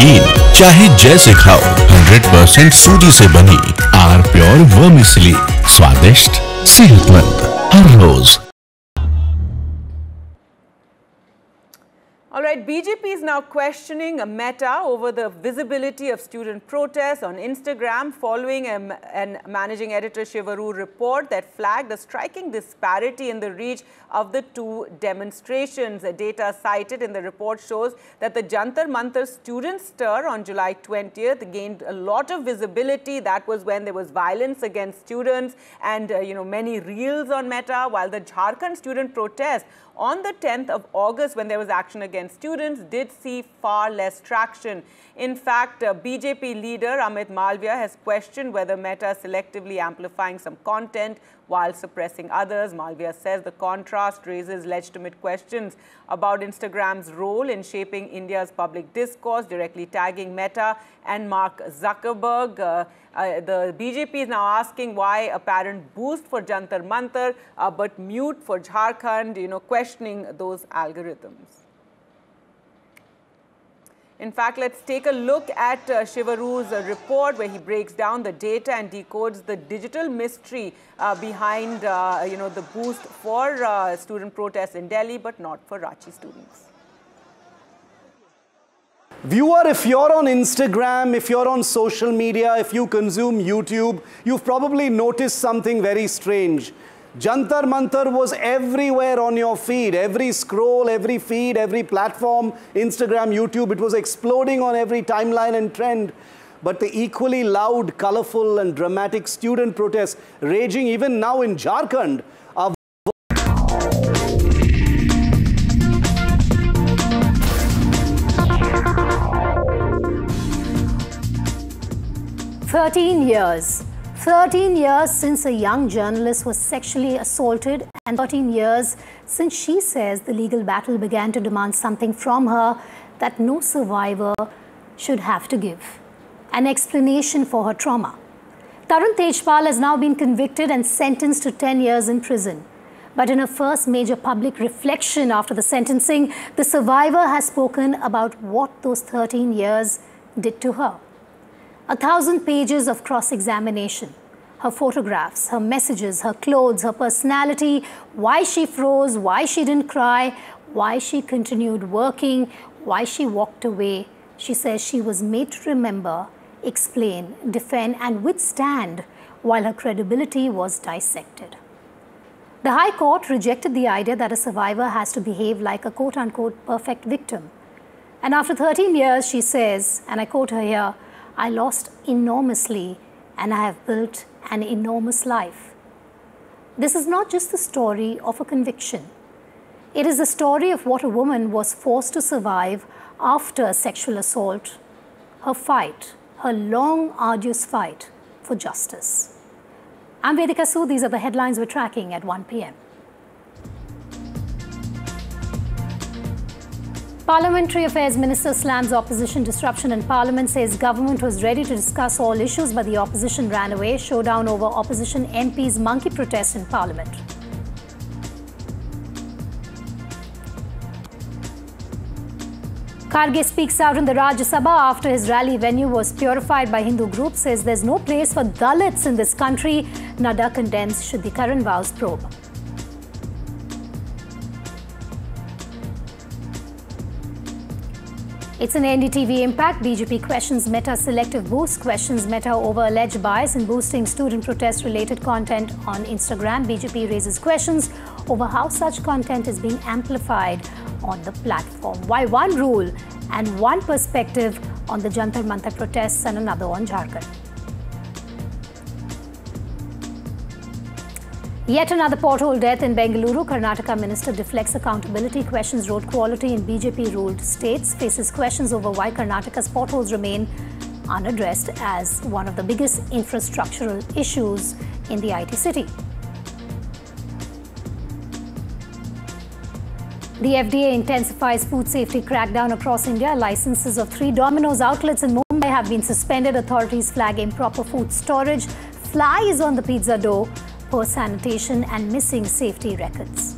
नमकीन चाहे जैसे खाओ, 100% सूजी से बनी आर प्योर वर्मिसेली, स्वादिष्ट, सेहतमंद हर रोज। All right, BJP is now questioning Meta over the visibility of student protests on Instagram following a managing editor Shivaru report that flagged a striking disparity in the reach of the two demonstrations. Data cited in the report shows that the Jantar Mantar student stir on July 20th gained a lot of visibility. That was when there was violence against students and many reels on Meta, while the Jharkhand student protest on the 10th of August, when there was action against students, did see far less traction. In fact, BJP leader Amit Malviya has questioned whether Meta is selectively amplifying some content while suppressing others. Malviya says the contrast raises legitimate questions about Instagram's role in shaping India's public discourse, directly tagging Meta and Mark Zuckerberg. The BJP is now asking why apparent boost for Jantar Mantar, but mute for Jharkhand, questioning those algorithms. In fact, let's take a look at Shivaru's report where he breaks down the data and decodes the digital mystery behind, the boost for student protests in Delhi, but not for Ranchi students. Viewer, if you're on Instagram, if you're on social media, if you consume YouTube, you've probably noticed something very strange. Jantar Mantar was everywhere on your feed. Every scroll, every feed, every platform, Instagram, YouTube, it was exploding on every timeline and trend. But the equally loud, colorful and dramatic student protests raging even now in Jharkhand are 13 years. 13 years since a young journalist was sexually assaulted, and 13 years since she says the legal battle began to demand something from her that no survivor should have to give. An explanation for her trauma. Tarun Tejpal has now been convicted and sentenced to 10 years in prison. But in her first major public reflection after the sentencing, the survivor has spoken about what those 13 years did to her. 1,000 pages of cross-examination, her photographs, her messages, her clothes, her personality, why she froze, why she didn't cry, why she continued working, why she walked away. She says she was made to remember, explain, defend and withstand while her credibility was dissected. The High Court rejected the idea that a survivor has to behave like a quote-unquote perfect victim. And after 13 years, she says, and I quote her here, "I lost enormously and I have built an enormous life." This is not just the story of a conviction. It is the story of what a woman was forced to survive after sexual assault, her fight, her long, arduous fight for justice. I'm Vedika Sood. These are the headlines we're tracking at 1 p.m. Parliamentary Affairs Minister slams opposition disruption in Parliament, says government was ready to discuss all issues, but the opposition ran away. Showdown over opposition MPs' monkey protest in Parliament. Kharge speaks out in the Rajya Sabha after his rally venue was purified by Hindu groups, says there's no place for Dalits in this country. Nadda condemns should the current vows probe. It's an NDTV impact. BJP questions Meta selective boost, questions Meta over alleged bias in boosting student protest-related content on Instagram. BJP raises questions over how such content is being amplified on the platform. Why one rule and one perspective on the Jantar Mantar protests and another on Jharkhand. Yet another pothole death in Bengaluru. Karnataka minister deflects accountability, questions road quality in BJP-ruled states, faces questions over why Karnataka's potholes remain unaddressed as one of the biggest infrastructural issues in the IT city. The FDA intensifies food safety crackdown across India. Licenses of 3 Domino's outlets in Mumbai have been suspended. Authorities flag improper food storage. Flies on the pizza dough, poor sanitation and missing safety records.